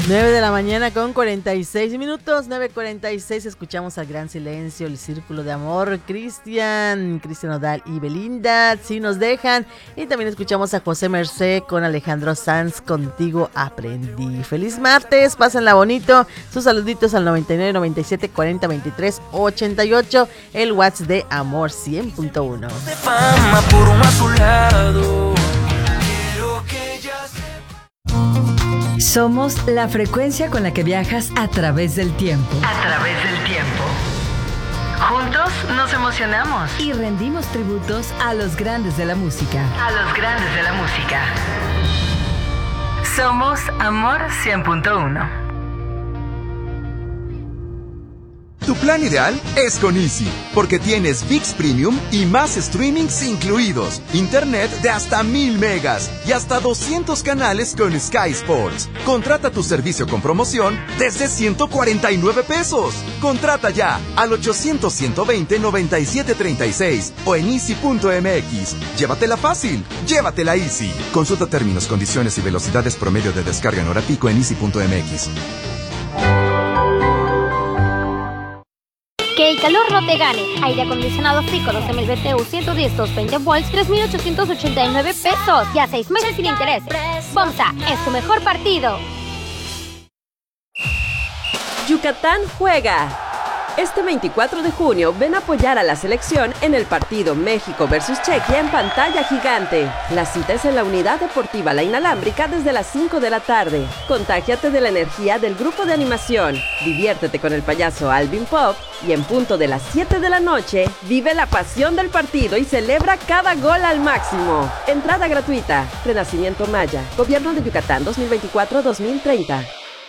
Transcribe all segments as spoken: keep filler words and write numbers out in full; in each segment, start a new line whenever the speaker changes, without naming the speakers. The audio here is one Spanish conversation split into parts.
nueve de la mañana con cuarenta y seis minutos, nueve cuarenta y seis, escuchamos al Gran Silencio, el Círculo de Amor, Cristian, Cristian Nodal y Belinda, Si nos dejan, y también escuchamos a José Mercé con Alejandro Sanz, Contigo aprendí. Feliz martes, pásenla bonito, sus saluditos al noventa y nueve, noventa y siete, cuarenta, veintitrés, ochenta y ocho, el WhatsApp de Amor cien punto uno.
De fama por un azulado.
Somos la frecuencia con la que viajas a través del tiempo.
A través del tiempo. Juntos nos emocionamos.
Y rendimos tributos a los grandes de la música.
A los grandes de la música. Somos Amor cien punto uno.
Tu plan ideal es con Easy, porque tienes ViX Premium y más streamings incluidos, internet de hasta mil megas y hasta doscientos canales con Sky Sports. Contrata tu servicio con promoción desde ciento cuarenta y nueve pesos. Contrata ya al ochocientos, ciento veinte, noventa y siete treinta y seis o en easy punto m x. Llévatela fácil, llévatela Easy. Consulta términos, condiciones y velocidades promedio de descarga en hora pico en easy punto m x.
Que el calor no te gane. Aire acondicionado Frico doce mil B T U ciento diez, doscientos veinte volts, tres mil ochocientos ochenta y nueve pesos. Y a seis meses sin interés. FOMSA es tu mejor partido.
Yucatán juega. Este veinticuatro de junio ven a apoyar a la selección en el partido México versus Chequia en pantalla gigante. La cita es en la Unidad Deportiva La Inalámbrica desde las cinco de la tarde. Contágiate de la energía del grupo de animación. Diviértete con el payaso Alvin Pop y en punto de las siete de la noche vive la pasión del partido y celebra cada gol al máximo. Entrada gratuita. Renacimiento Maya. Gobierno de Yucatán dos mil veinticuatro a dos mil treinta.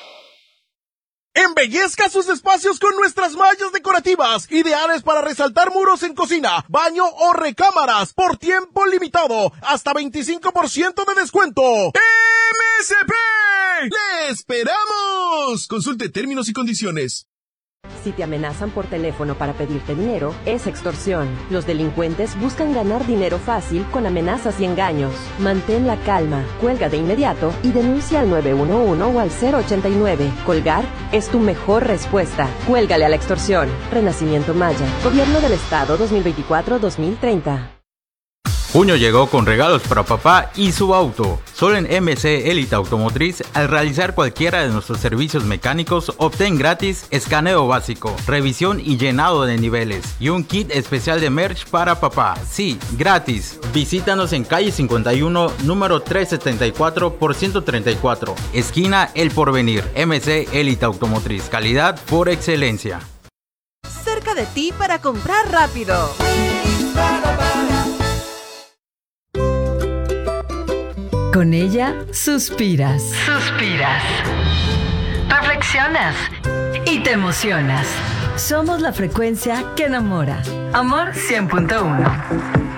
Embellezca sus espacios con nuestras mallas decorativas, ideales para resaltar muros en cocina, baño o recámaras, por tiempo limitado, hasta veinticinco por ciento de descuento. ¡M S P! ¡Le esperamos! Consulte términos y condiciones.
Si te amenazan por teléfono para pedirte dinero, es extorsión. Los delincuentes buscan ganar dinero fácil con amenazas y engaños. Mantén la calma, cuelga de inmediato y denuncia al nueve uno uno o al cero ochenta y nueve. Colgar es tu mejor respuesta. Cuélgale a la extorsión. Renacimiento Maya. Gobierno del Estado dos mil veinticuatro a dos mil treinta.
Junio llegó con regalos para papá y su auto. Solo en M C Elite Automotriz, al realizar cualquiera de nuestros servicios mecánicos, obtén gratis escaneo básico, revisión y llenado de niveles y un kit especial de merch para papá. Sí, gratis. Visítanos en calle cincuenta y uno, número trescientos setenta y cuatro por ciento treinta y cuatro, esquina El Porvenir. M C Elite Automotriz, calidad por excelencia.
Cerca de ti para comprar rápido.
Con ella, suspiras.
Suspiras. Reflexionas. Y te emocionas.
Somos la frecuencia que enamora.
Amor cien punto uno.